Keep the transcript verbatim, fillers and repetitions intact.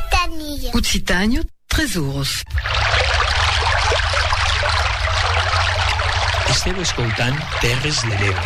Occitania. Occitânio, tres euros. Esteu escoltant Terres de l'Ebre.